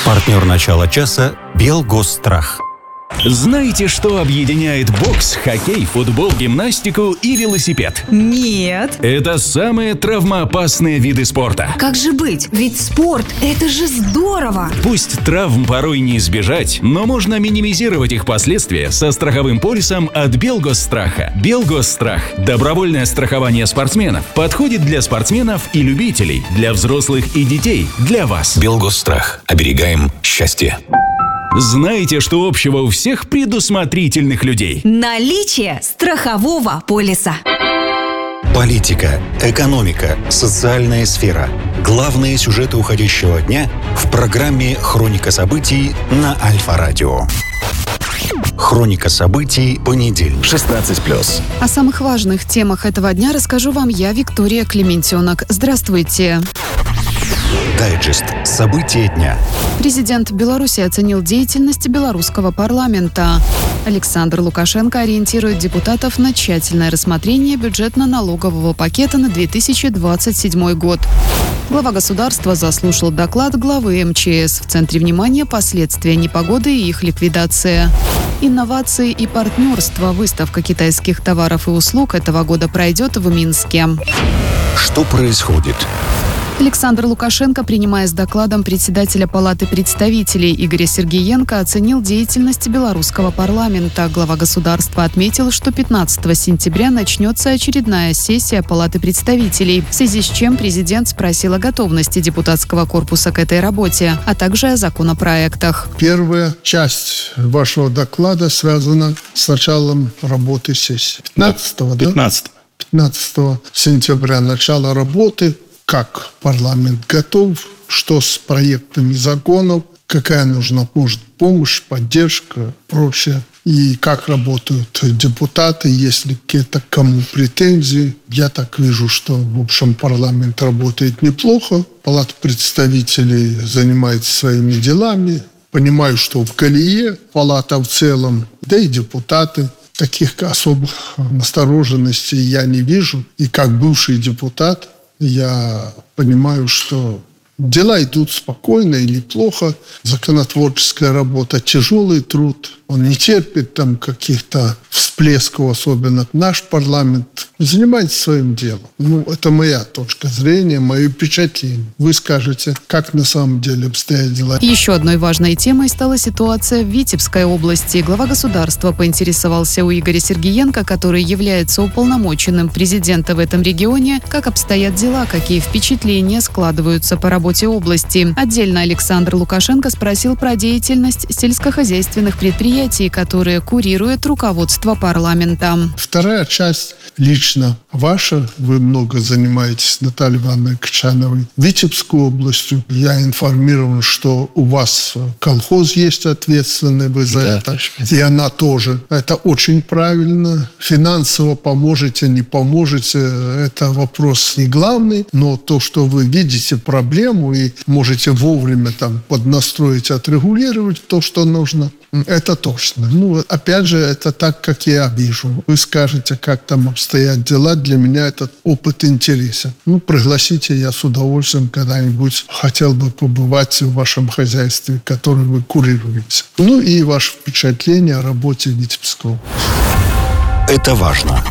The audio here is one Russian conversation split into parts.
Партнер начала часа «Белгосстрах». Знаете, что объединяет бокс, хоккей, футбол, гимнастику и велосипед? Нет. Это самые травмоопасные виды спорта. Как же быть? Ведь спорт – это же здорово! Пусть травм порой не избежать, но можно минимизировать их последствия со страховым полисом от Белгосстраха. Белгосстрах – добровольное страхование спортсменов. Подходит для спортсменов и любителей, для взрослых и детей, для вас. Белгосстрах. Оберегаем счастье. Знаете, что общего у всех предусмотрительных людей? Наличие страхового полиса. Политика, экономика, социальная сфера. Главные сюжеты уходящего дня в программе «Хроника событий» на Альфа-радио. Хроника событий, понедельник, 16+. О самых важных темах этого дня расскажу вам я, Виктория Клементенок. Здравствуйте. Дайджест. События дня. Президент Беларуси оценил деятельность белорусского парламента. Александр Лукашенко ориентирует депутатов на тщательное рассмотрение бюджетно-налогового пакета на 2027 год. Глава государства заслушал доклад главы МЧС. В центре внимания последствия непогоды и их ликвидация. Инновации и партнерство. Выставка китайских товаров и услуг этого года пройдет в Минске. Что происходит? Александр Лукашенко, принимая с докладом председателя Палаты представителей Игоря Сергеенко, оценил деятельность белорусского парламента. Глава государства отметил, что 15 сентября начнется очередная сессия Палаты представителей, в связи с чем президент спросил о готовности депутатского корпуса к этой работе, а также о законопроектах. Первая часть вашего доклада связана с началом работы сессии. 15 сентября начало работы. Как парламент готов, что с проектами законов, какая нужна помощь, поддержка, прочее. И как работают депутаты, есть ли какие-то кому претензии. Я так вижу, что, в общем, парламент работает неплохо. Палата представителей занимается своими делами. Понимаю, что в колее палата в целом, да и депутаты. Таких особых настороженностей я не вижу. И как бывший депутат, я понимаю, что дела идут спокойно или плохо. Законотворческая работа – тяжелый труд. Он не терпит там каких-то всплесков, особенно наш парламент. Занимается своим делом. Это моя точка зрения, мое впечатление. Вы скажете, как на самом деле обстоят дела. Еще одной важной темой стала ситуация в Витебской области. Глава государства поинтересовался у Игоря Сергеенко, который является уполномоченным президента в этом регионе, как обстоят дела, какие впечатления складываются по работе области. Отдельно Александр Лукашенко спросил про деятельность сельскохозяйственных предприятий, которые курирует руководство парламента. Вторая часть лично ваша. Вы много занимаетесь, Натальей Ивановной Качановой, Витебской областью. Я информирован, что у вас колхоз есть ответственный вы за это. И она тоже. Это очень правильно. Финансово поможете, не поможете, это вопрос не главный. Но то, что вы видите проблему и можете вовремя там поднастроить, отрегулировать то, что нужно, это точно. Опять же, это так, как я вижу. Вы скажете, как там обстоят дела. Для меня этот опыт интересен. Пригласите, я с удовольствием когда-нибудь хотел бы побывать в вашем хозяйстве, которое вы курируете. И ваше впечатление о работе Витебского. Это важно.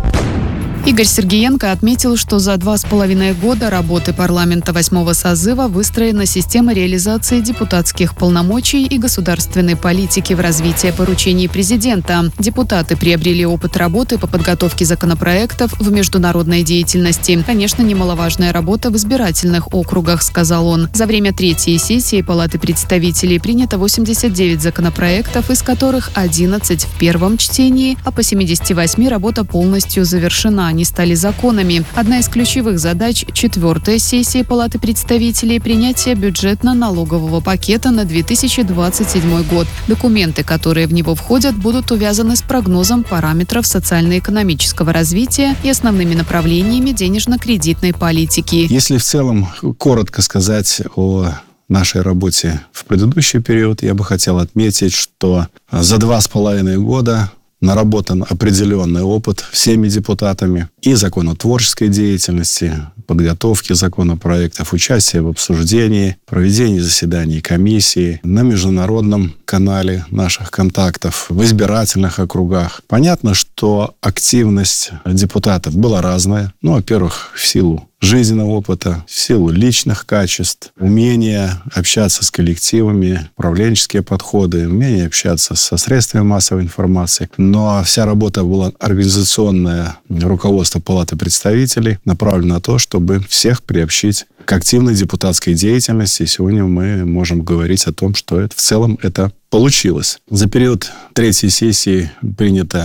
Игорь Сергеенко отметил, что за 2,5 года работы парламента 8-го созыва выстроена система реализации депутатских полномочий и государственной политики в развитии поручений президента. Депутаты приобрели опыт работы по подготовке законопроектов в международной деятельности. Конечно, немаловажная работа в избирательных округах, сказал он. За время третьей сессии Палаты представителей принято 89 законопроектов, из которых 11 в первом чтении, а по 78 работа полностью завершена. Они стали законами. Одна из ключевых задач 4-й сессии Палаты представителей – принятие бюджетно-налогового пакета на 2027 год. Документы, которые в него входят, будут увязаны с прогнозом параметров социально-экономического развития и основными направлениями денежно-кредитной политики. Если в целом коротко сказать о нашей работе в предыдущий период, я бы хотел отметить, что за 2,5 года наработан определенный опыт всеми депутатами и законотворческой деятельности, подготовке законопроектов, участие в обсуждении, проведение заседаний комиссии, на международном канале наших контактов, в избирательных округах. Понятно, что активность депутатов была разная. Во-первых, в силу жизненного опыта, в силу личных качеств, умение общаться с коллективами, управленческие подходы, умение общаться со средствами массовой информации. Но вся работа была организационная, руководство Палаты представителей направлено на то, чтобы всех приобщить к активной депутатской деятельности. И сегодня мы можем говорить о том, что в целом это получилось. За период третьей сессии принято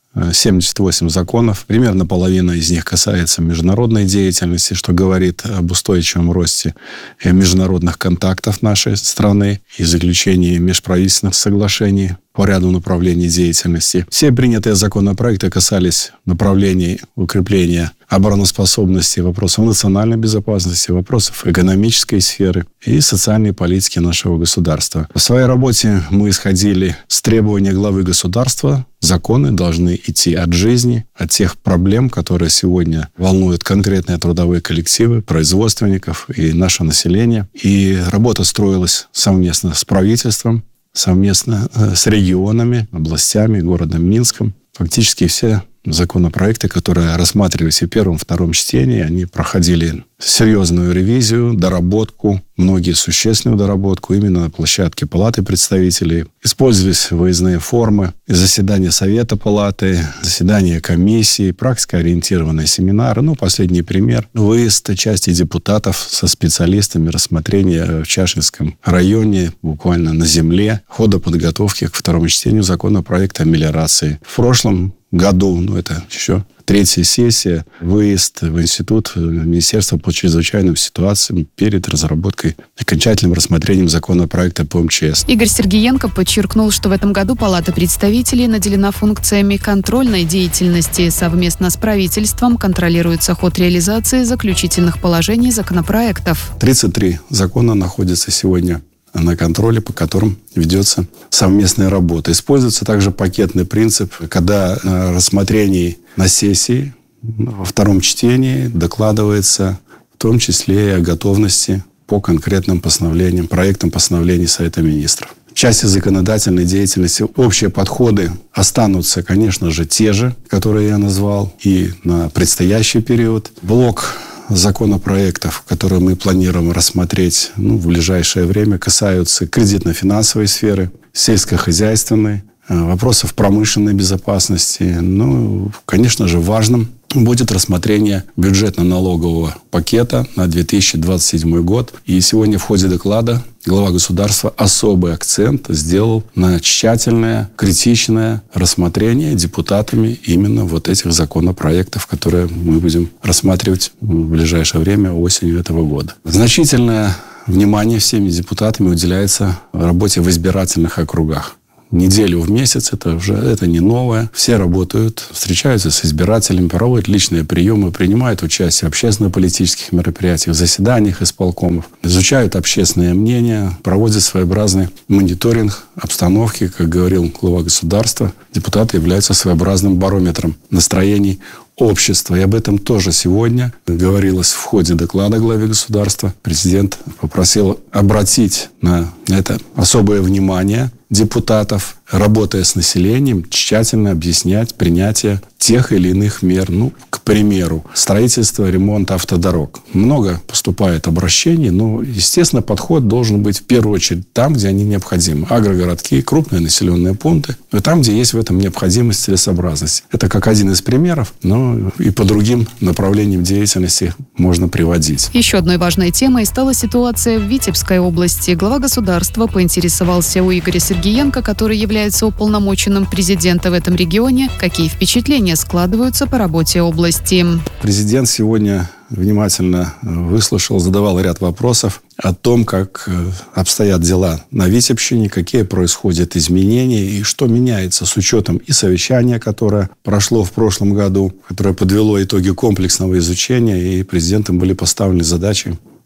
78 законов. Примерно половина из них касается международной деятельности, что говорит об устойчивом росте международных контактов нашей страны и заключении межправительственных соглашений по ряду направлений деятельности. Все принятые законопроекты касались направлений укрепления обороноспособности, вопросов национальной безопасности, вопросов экономической сферы и социальной политики нашего государства. В своей работе мы исходили с требования главы государства. Законы должны идти от жизни, от тех проблем, которые сегодня волнуют конкретные трудовые коллективы, производственников и наше население. И работа строилась совместно с правительством, совместно с регионами, областями, городом Минском. Фактически все законопроекты, которые рассматривались и в первом, и втором чтении, они проходили серьезную ревизию, доработку, многие существенную доработку именно на площадке Палаты представителей. Использовались выездные формы, заседания Совета Палаты, заседания комиссии, практикоориентированные семинары. Последний пример – выезд части депутатов со специалистами, рассмотрение в Чашинском районе, буквально на земле, хода подготовки к второму чтению законопроекта о мелиорации. В прошлом году, это еще третья сессия, выезд в Институт Министерства по чрезвычайным ситуациям перед разработкой, окончательным рассмотрением законопроекта по МЧС. Игорь Сергеенко подчеркнул, что в этом году Палата представителей наделена функциями контрольной деятельности. Совместно с правительством контролируется ход реализации заключительных положений законопроектов. 33 закона находятся сегодня на контроле, по которым ведется совместная работа. Используется также пакетный принцип, когда на рассмотрении на сессии во втором чтении докладывается в том числе и о готовности по конкретным постановлениям, проектам постановлений Совета Министров. В части законодательной деятельности общие подходы останутся, конечно же, те же, которые я назвал, и на предстоящий период. Блок законопроектов, которые мы планируем рассмотреть в ближайшее время, касаются кредитно-финансовой сферы, сельскохозяйственной, вопросов промышленной безопасности. Конечно же, важным будет рассмотрение бюджетно-налогового пакета на 2027 год. И сегодня в ходе доклада глава государства особый акцент сделал на тщательное, критичное рассмотрение депутатами именно этих законопроектов, которые мы будем рассматривать в ближайшее время, осенью этого года. Значительное внимание всеми депутатами уделяется работе в избирательных округах. Неделю в месяц, это не новое. Все работают, встречаются с избирателями, проводят личные приемы, принимают участие в общественно-политических мероприятиях, заседаниях исполкомов, изучают общественное мнение, проводят своеобразный мониторинг обстановки. Как говорил глава государства, депутаты являются своеобразным барометром настроений общества. И об этом тоже сегодня говорилось в ходе доклада главе государства. Президент попросил обратить на это особое внимание депутатов, работая с населением, тщательно объяснять принятие тех или иных мер. К примеру, строительство, ремонт автодорог. Много поступает обращений, но, естественно, подход должен быть в первую очередь там, где они необходимы. Агрогородки, крупные населенные пункты, и там, где есть в этом необходимость, целесообразность. Это как один из примеров, но и по другим направлениям деятельности можно приводить. Еще одной важной темой стала ситуация в Витебской области. Глава государства поинтересовался у Игоря Сергеенко, который является уполномоченным президента в этом регионе, какие впечатления складываются по работе области. Президент сегодня внимательно выслушал, задавал ряд вопросов о том, как обстоят дела на Витебщине, какие происходят изменения и что меняется с учетом и совещания, которое прошло в прошлом году, которое подвело итоги комплексного изучения, и президентом были поставлены задачи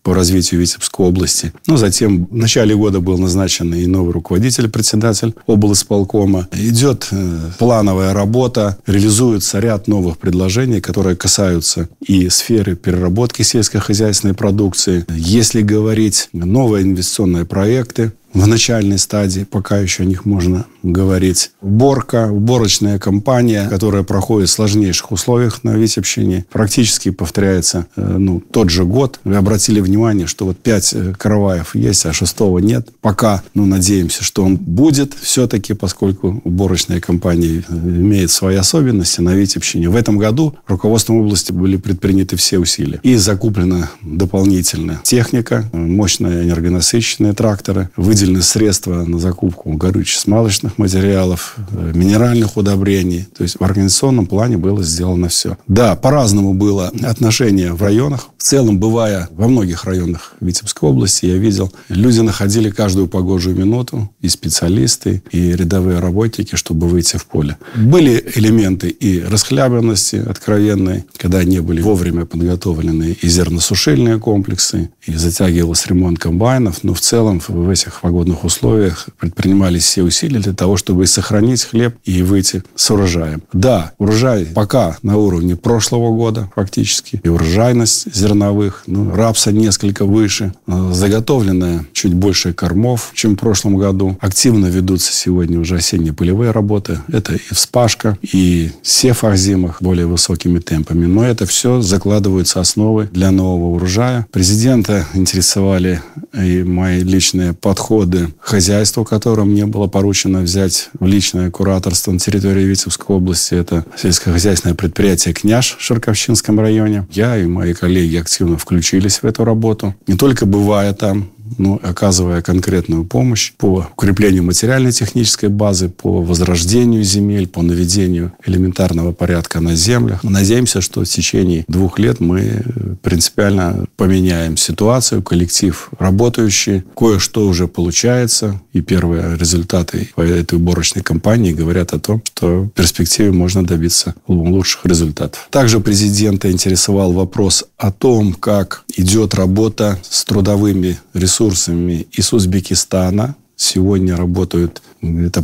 по развитию Витебской области. Затем в начале года был назначен и новый руководитель, председатель облисполкома. Идет плановая работа, реализуется ряд новых предложений, которые касаются и сферы переработки сельскохозяйственной продукции. Если говорить новые инвестиционные проекты, в начальной стадии, пока еще о них можно говорить. Уборочная кампания, которая проходит в сложнейших условиях на Витебщине, практически повторяется тот же год. Вы обратили внимание, что 5 караваев есть, а 6-го нет. Пока, надеемся, что он будет все-таки, поскольку уборочная кампания имеет свои особенности на Витебщине. В этом году руководством области были предприняты все усилия. И закуплена дополнительная техника, мощные энергонасыщенные тракторы, выделены средства на закупку горюче-смазочных материалов, минеральных удобрений. То есть в организационном плане было сделано все. Да, по-разному было отношение в районах. В целом, бывая во многих районах Витебской области, я видел, люди находили каждую погожую минуту, и специалисты, и рядовые работники, чтобы выйти в поле. Были элементы и расхлябанности откровенной, когда не были вовремя подготовлены и зерносушильные комплексы, и затягивался ремонт комбайнов. Но в целом в этих погодных условиях предпринимались все усилия для того, чтобы сохранить хлеб и выйти с урожаем. Да, урожай пока на уровне прошлого года фактически. И урожайность зерновых, рапса несколько выше. Заготовлено чуть больше кормов, чем в прошлом году. Активно ведутся сегодня уже осенне-полевые работы. Это и вспашка, и сев озимых более высокими темпами. Но это все закладываются основы для нового урожая. Президента интересовали и мои личные подходы хозяйству, которым мне было поручено взять в личное кураторство на территории Витебской области. Это сельскохозяйственное предприятие «Княж» в Ширковщинском районе. Я и мои коллеги активно включились в эту работу. Не только бывая там, оказывая конкретную помощь по укреплению материально-технической базы, по возрождению земель, по наведению элементарного порядка на землях. Мы надеемся, что в течение 2 лет мы принципиально поменяем ситуацию, коллектив работающий, кое-что уже получается, и первые результаты по этой уборочной кампании говорят о том, что в перспективе можно добиться лучших результатов. Также президента интересовал вопрос о том, как идет работа с трудовыми ресурсами из Узбекистана. Сегодня работают где-то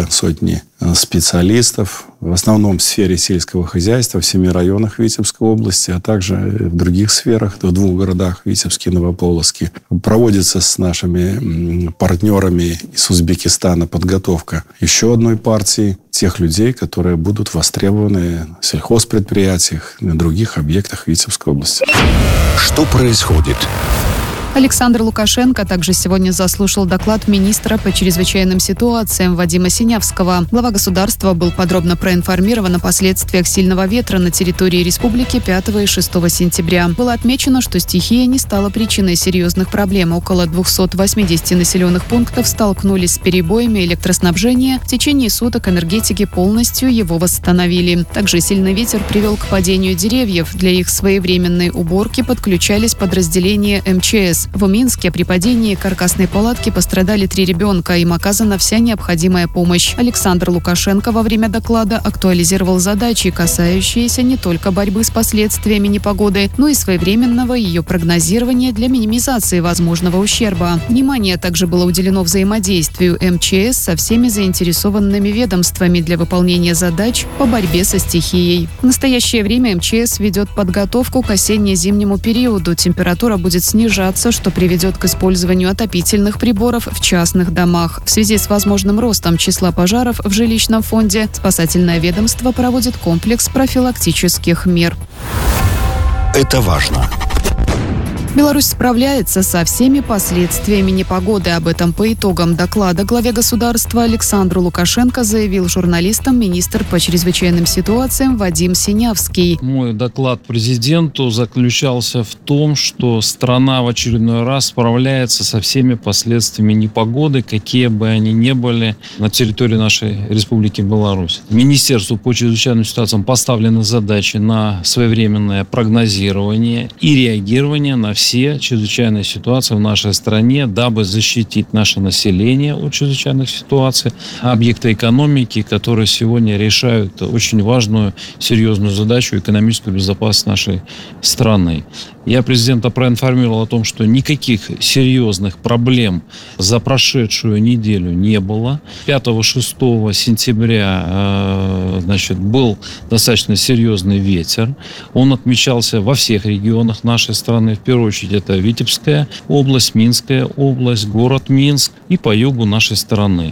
150 специалистов, в основном в сфере сельского хозяйства в 7 районах Витебской области, а также в других сферах, в 2 городах, Витебске и Новополоцке. Проводится с нашими партнерами из Узбекистана подготовка еще одной партии тех людей, которые будут востребованы в сельхозпредприятиях и на других объектах Витебской области. Что происходит? Александр Лукашенко также сегодня заслушал доклад министра по чрезвычайным ситуациям Вадима Синявского. Глава государства был подробно проинформирован о последствиях сильного ветра на территории республики 5 и 6 сентября. Было отмечено, что стихия не стала причиной серьезных проблем. Около 280 населенных пунктов столкнулись с перебоями электроснабжения. В течение суток энергетики полностью его восстановили. Также сильный ветер привел к падению деревьев. Для их своевременной уборки подключались подразделения МЧС. В Минске при падении каркасной палатки пострадали 3 ребенка. Им оказана вся необходимая помощь. Александр Лукашенко во время доклада актуализировал задачи, касающиеся не только борьбы с последствиями непогоды, но и своевременного ее прогнозирования для минимизации возможного ущерба. Внимание также было уделено взаимодействию МЧС со всеми заинтересованными ведомствами для выполнения задач по борьбе со стихией. В настоящее время МЧС ведет подготовку к осенне-зимнему периоду. Температура будет снижаться, что приведет к использованию отопительных приборов в частных домах. В связи с возможным ростом числа пожаров в жилищном фонде спасательное ведомство проводит комплекс профилактических мер. Это важно. Беларусь справляется со всеми последствиями непогоды. Об этом по итогам доклада главе государства Александру Лукашенко заявил журналистам министр по чрезвычайным ситуациям Вадим Синявский. Мой доклад президенту заключался в том, что страна в очередной раз справляется со всеми последствиями непогоды, какие бы они ни были на территории нашей Республики Беларусь. Министерству по чрезвычайным ситуациям поставлены задачи на своевременное прогнозирование и реагирование на все чрезвычайные ситуации в нашей стране, дабы защитить наше население от чрезвычайных ситуаций, объекты экономики, которые сегодня решают очень важную, серьезную задачу экономическую безопасность нашей страны. Я президента проинформировал о том, что никаких серьезных проблем за прошедшую неделю не было. 5-6 сентября был достаточно серьезный ветер. Он отмечался во всех регионах нашей страны. В первую очередь это Витебская область, Минская область, город Минск и по югу нашей страны.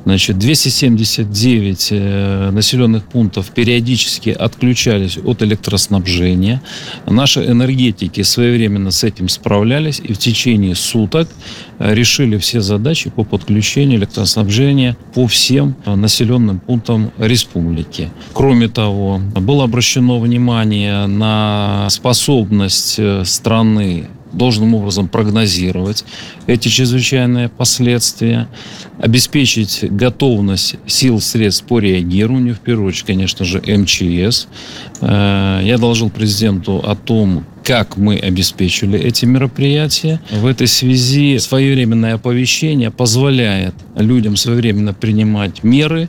279 населенных пунктов периодически отключались от электроснабжения. Наши энергетики своевременно с этим справлялись и в течение суток решили все задачи по подключению электроснабжения по всем населенным пунктам республики. Кроме того, было обращено внимание на способность страны должным образом прогнозировать эти чрезвычайные последствия, обеспечить готовность сил, средств по реагированию, в первую очередь, конечно же, МЧС. Я доложил президенту о том, как мы обеспечили эти мероприятия. В этой связи своевременное оповещение позволяет людям своевременно принимать меры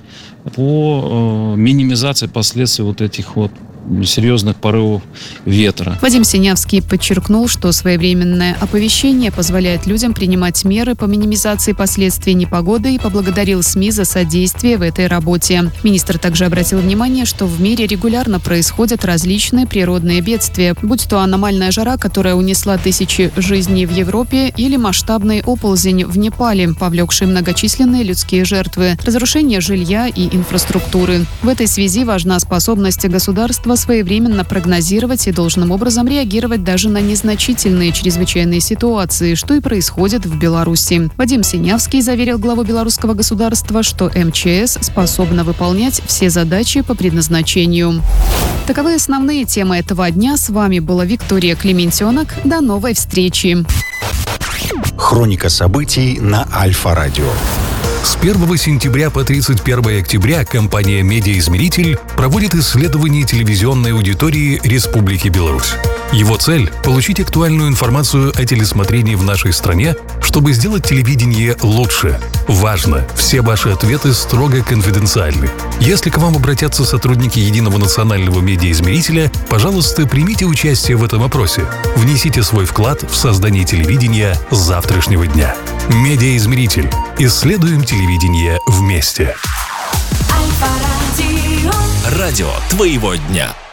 по минимизации последствий вот этих вот серьезных порывов ветра. Вадим Синявский подчеркнул, что своевременное оповещение позволяет людям принимать меры по минимизации последствий непогоды и поблагодарил СМИ за содействие в этой работе. Министр также обратил внимание, что в мире регулярно происходят различные природные бедствия, будь то аномальная жара, которая унесла тысячи жизней в Европе, или масштабный оползень в Непале, повлекший многочисленные людские жертвы, разрушение жилья и инфраструктуры. В этой связи важна способность государства своевременно прогнозировать и должным образом реагировать даже на незначительные чрезвычайные ситуации, что и происходит в Беларуси. Вадим Синявский заверил главу белорусского государства, что МЧС способна выполнять все задачи по предназначению. Таковы основные темы этого дня. С вами была Виктория Клементенок. До новой встречи. Хроника событий на Альфа-радио. С 1 сентября по 31 октября компания «Медиаизмеритель» проводит исследование телевизионной аудитории Республики Беларусь. Его цель – получить актуальную информацию о телесмотрении в нашей стране, чтобы сделать телевидение лучше. Важно! Все ваши ответы строго конфиденциальны. Если к вам обратятся сотрудники Единого национального медиаизмерителя, пожалуйста, примите участие в этом опросе. Внесите свой вклад в создание телевидения завтрашнего дня. Медиаизмеритель. Исследуем телевидение вместе. Радио твоего дня.